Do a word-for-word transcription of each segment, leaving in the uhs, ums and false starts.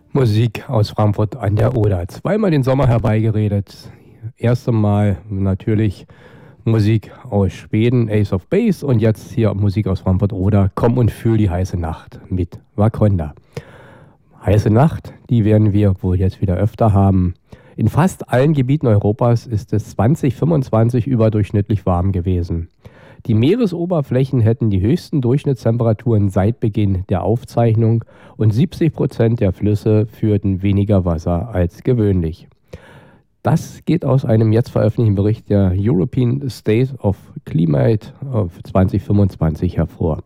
Musik aus Frankfurt an der Oder. Zweimal den Sommer herbeigeredet. Erste Mal natürlich Musik aus Schweden, Ace of Base, und jetzt hier Musik aus Frankfurt-Oder. Komm und fühl die heiße Nacht mit Wakonda. Heiße Nacht, die werden wir wohl jetzt wieder öfter haben. In fast allen Gebieten Europas ist es zwanzig fünfundzwanzig überdurchschnittlich warm gewesen. Die Meeresoberflächen hätten die höchsten Durchschnittstemperaturen seit Beginn der Aufzeichnung und siebzig Prozent der Flüsse führten weniger Wasser als gewöhnlich. Das geht aus einem jetzt veröffentlichten Bericht der European State of Climate zwanzig fünfundzwanzig hervor.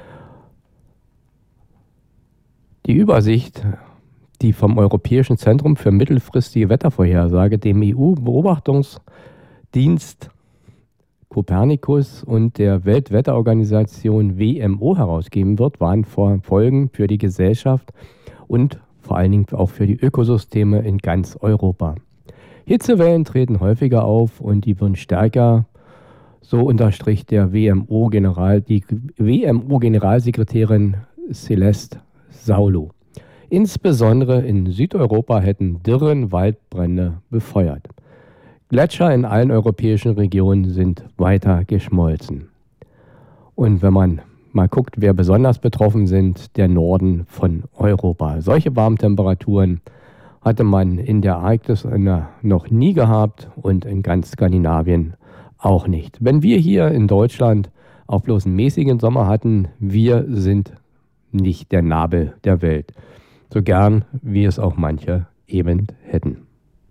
Die Übersicht, die vom Europäischen Zentrum für mittelfristige Wettervorhersage, dem E U-Beobachtungsdienst Copernicus und der Weltwetterorganisation W M O herausgeben wird, waren vor Folgen für die Gesellschaft und vor allen Dingen auch für die Ökosysteme in ganz Europa. Hitzewellen treten häufiger auf und die werden stärker, so unterstrich der W M O-General, die W M O-Generalsekretärin Celeste Saulo. Insbesondere in Südeuropa hätten Dürren Waldbrände befeuert. Gletscher in allen europäischen Regionen sind weiter geschmolzen. Und wenn man mal guckt, wer besonders betroffen sind, der Norden von Europa. Solche Warmtemperaturen hatte man in der Arktis noch nie gehabt und in ganz Skandinavien auch nicht. Wenn wir hier in Deutschland auch bloß einen mäßigen Sommer hatten, wir sind nicht der Nabel der Welt. So gern, wie es auch manche eben hätten.